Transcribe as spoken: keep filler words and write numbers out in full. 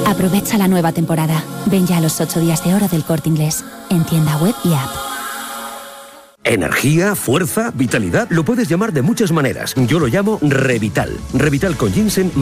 Aprovecha la nueva temporada. Ven ya a los ocho días de oro del Corte Inglés, en tienda web y app. Energía, fuerza, vitalidad, lo puedes llamar de muchas maneras. Yo lo llamo Revital. Revital con ginseng